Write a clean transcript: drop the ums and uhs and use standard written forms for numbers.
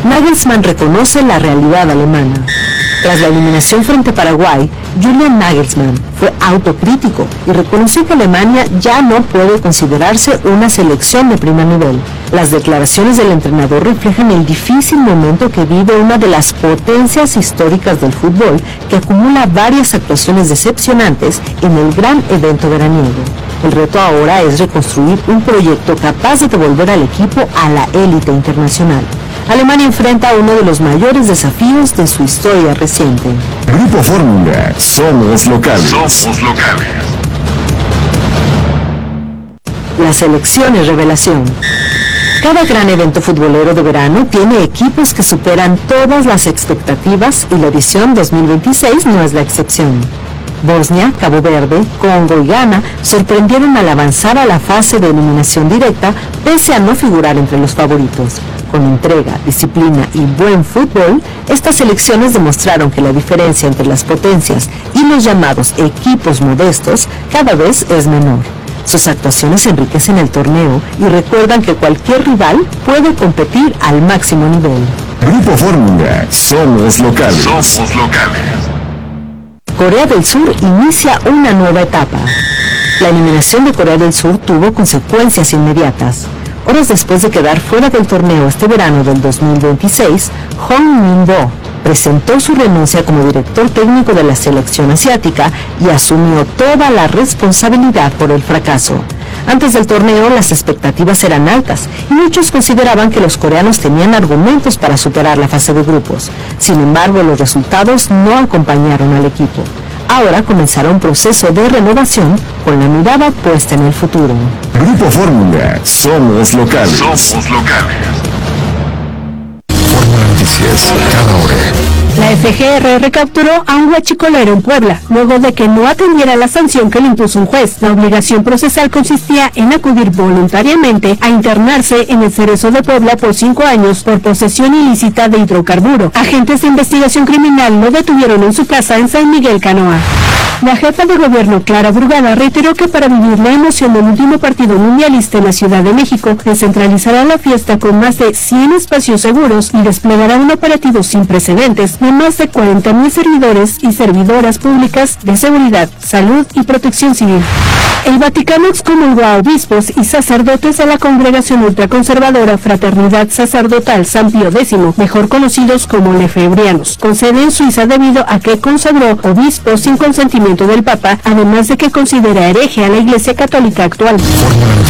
Nagelsmann reconoce la realidad alemana. Tras la eliminación frente a Paraguay, Julian Nagelsmann fue autocrítico y reconoció que Alemania ya no puede considerarse una selección de primer nivel. Las declaraciones del entrenador reflejan el difícil momento que vive una de las potencias históricas del fútbol, que acumula varias actuaciones decepcionantes en el gran evento veraniego. El reto ahora es reconstruir un proyecto capaz de devolver al equipo a la élite internacional. Alemania enfrenta uno de los mayores desafíos de su historia reciente. Grupo Fórmula, somos locales. Somos locales. La selección es revelación. Cada gran evento futbolero de verano tiene equipos que superan todas las expectativas y la edición 2026 no es la excepción. Bosnia, Cabo Verde, Congo y Ghana sorprendieron al avanzar a la fase de eliminación directa pese a no figurar entre los favoritos. Con entrega, disciplina y buen fútbol, estas selecciones demostraron que la diferencia entre las potencias y los llamados equipos modestos cada vez es menor. Sus actuaciones enriquecen el torneo y recuerdan que cualquier rival puede competir al máximo nivel. Grupo Fórmula, somos locales. Somos locales. Corea del Sur inicia una nueva etapa. La eliminación de Corea del Sur tuvo consecuencias inmediatas. Horas después de quedar fuera del torneo este verano del 2026, Hong Min-do presentó su renuncia como director técnico de la selección asiática y asumió toda la responsabilidad por el fracaso. Antes del torneo, las expectativas eran altas y muchos consideraban que los coreanos tenían argumentos para superar la fase de grupos. Sin embargo, los resultados no acompañaron al equipo. Ahora comenzará un proceso de renovación con la mirada puesta en el futuro. Grupo Fórmula, somos locales. Somos locales. Fórmula Noticias, cada hora. La FGR capturó a un huachicolero en Puebla, luego de que no atendiera la sanción que le impuso un juez. La obligación procesal consistía en acudir voluntariamente a internarse en el Cerezo de Puebla por 5 años por posesión ilícita de hidrocarburo. Agentes de investigación criminal lo detuvieron en su casa en San Miguel, Canoa. La jefa de gobierno, Clara Brugada, reiteró que para vivir la emoción del último partido mundialista en la Ciudad de México, descentralizará la fiesta con más de 100 espacios seguros y desplegará un operativo sin precedentes de más de 40,000 servidores y servidoras públicas de seguridad, salud y protección civil. El Vaticano excomulgó a obispos y sacerdotes de la congregación ultraconservadora Fraternidad Sacerdotal San Pío X, mejor conocidos como lefebrianos, con sede en Suiza debido a que consagró obispos sin consentimiento del Papa, además de que considera hereje a la Iglesia Católica actual. Fórmula